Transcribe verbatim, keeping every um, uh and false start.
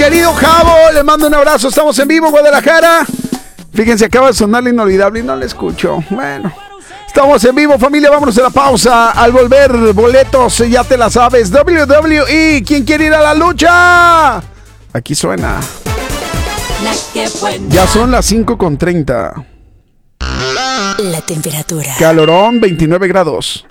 Querido Javo, le mando un abrazo. Estamos en vivo, Guadalajara. Fíjense, acaba de sonar la inolvidable y no la escucho. Bueno, estamos en vivo, familia. Vámonos a la pausa. Al volver, boletos, ya te la sabes. W W E, ¿quién quiere ir a la lucha? Aquí suena. Ya son las cinco con treinta. La temperatura. Calorón, veintinueve grados.